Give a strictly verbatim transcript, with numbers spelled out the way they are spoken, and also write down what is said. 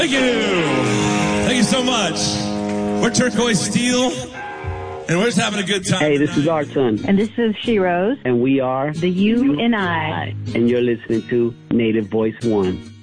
Thank you. Thank you so much. We're Turquoise Steel, and we're just having a good time. Hey, this is our son. And this is She Rose. And we are The You and I. And you're listening to Native Voice One.